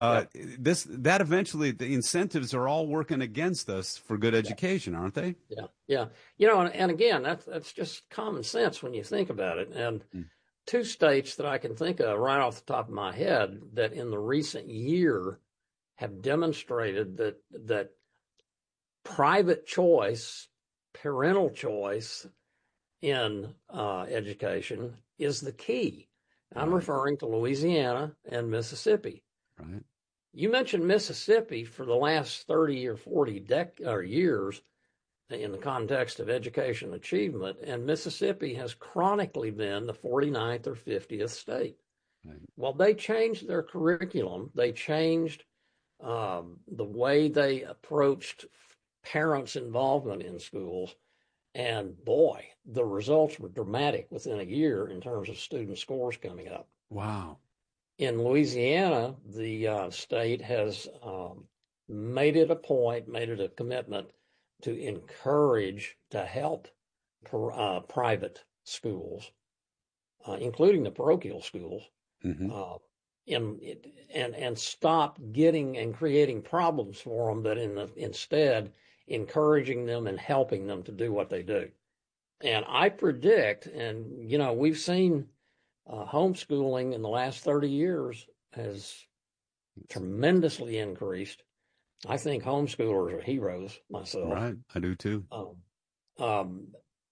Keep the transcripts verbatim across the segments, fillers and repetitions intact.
Uh, this that eventually the incentives are all working against us for good education, aren't they? Yeah, yeah. You know, and, and again, that's that's just common sense when you think about it. And mm. two states that I can think of right off the top of my head that in the recent year have demonstrated that that private choice, parental choice in uh, education is the key. I'm right. referring to Louisiana and Mississippi. Right. You mentioned Mississippi for the last thirty or forty dec- or years in the context of education achievement, and Mississippi has chronically been the forty-ninth or fiftieth state. Right. Well, they changed their curriculum. They changed um, the way they approached parents' involvement in schools, and boy, the results were dramatic within a year in terms of student scores coming up. Wow. In Louisiana, the uh, state has um, made it a point, made it a commitment to encourage, to help per, uh, private schools, uh, including the parochial schools, mm-hmm. uh, in, and and stop getting and creating problems for them, but in the, instead encouraging them and helping them to do what they do. And I predict, and you know, we've seen. Uh, homeschooling in the last thirty years has tremendously increased. I think homeschoolers are heroes myself. Right, I do too. Um, um,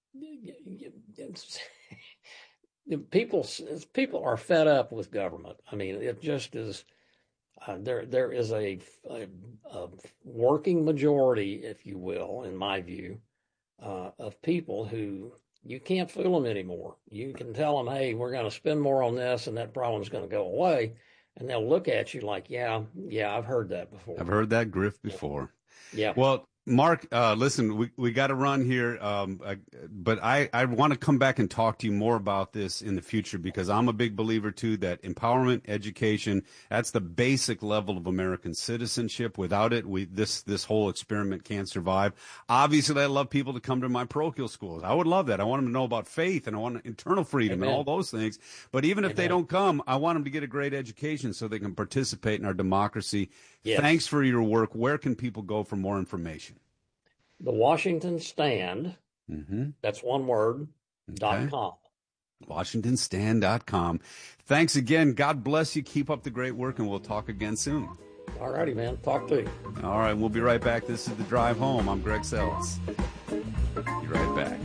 people, people are fed up with government. I mean, it just is. Uh, there, there is a, a, a working majority, if you will, in my view, uh, of people who. You can't fool them anymore. You can tell them, hey, we're going to spend more on this and that problem's going to go away. And they'll look at you like, yeah, yeah, I've heard that before. I've heard that grift before. Yeah. Well, Mark, uh, listen, we, we got to run here, um, I, but I, I want to come back and talk to you more about this in the future because I'm a big believer, too, that empowerment, education, that's the basic level of American citizenship. Without it, we this this whole experiment can't survive. Obviously, I love people to come to my parochial schools. I would love that. I want them to know about faith, and I want internal freedom Amen. And all those things. But even if Amen. They don't come, I want them to get a great education so they can participate in our democracy. Yes. Thanks for your work. Where can people go for more information? The Washington Stand, mm-hmm. that's one word, okay. dot com. Washington Stand dot com. Thanks again. God bless you. Keep up the great work, and we'll talk again soon. All righty, man. Talk to you. All right, we'll be right back. This is The Drive Home. I'm Greg Seltz. Be right back.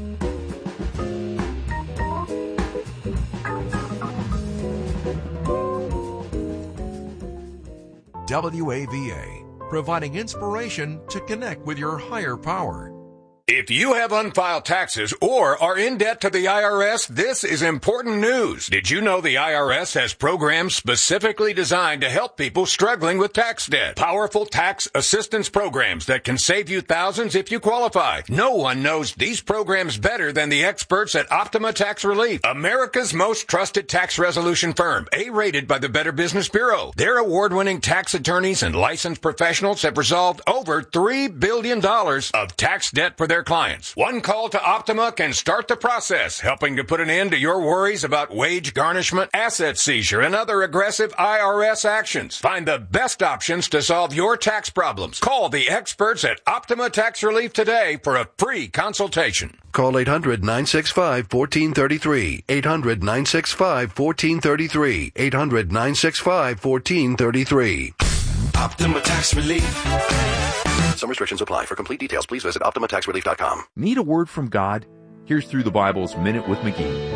W A V A, providing inspiration to connect with your higher power. If you have unfiled taxes or are in debt to the I R S, this is important news. Did you know the I R S has programs specifically designed to help people struggling with tax debt? Powerful tax assistance programs that can save you thousands if you qualify. No one knows these programs better than the experts at Optima Tax Relief, America's most trusted tax resolution firm, A-rated by the Better Business Bureau. Their award-winning tax attorneys and licensed professionals have resolved over three billion dollars of tax debt for their clients. One call to Optima can start the process, helping to put an end to your worries about wage garnishment, asset seizure, and other aggressive I R S actions. Find the best options to solve your tax problems. Call the experts at Optima Tax Relief today for a free consultation. Call eight hundred, nine six five, one four three three. eight hundred, nine six five, one four three three. eight hundred, nine six five, one four three three. Optima Tax Relief. Some restrictions apply. For complete details, please visit Optima Tax Relief dot com. Need a word from God? Here's Through the Bible's Minute with McGee.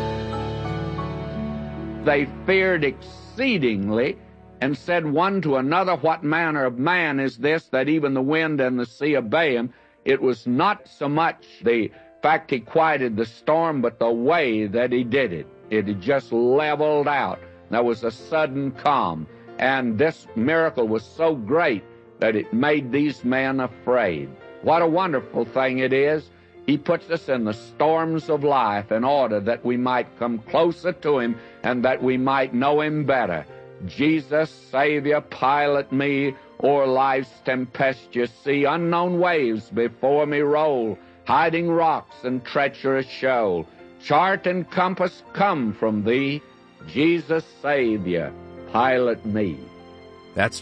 They feared exceedingly and said one to another, what manner of man is this that even the wind and the sea obey him? It was not so much the fact he quieted the storm, but the way that he did it. It had just leveled out. There was a sudden calm. And this miracle was so great that it made these men afraid. What a wonderful thing it is. He puts us in the storms of life in order that we might come closer to him and that we might know him better. Jesus, Savior, pilot me o'er life's tempestuous sea. Unknown waves before me roll, hiding rocks and treacherous shoal. Chart and compass come from thee. Jesus, Savior, pilot me. That's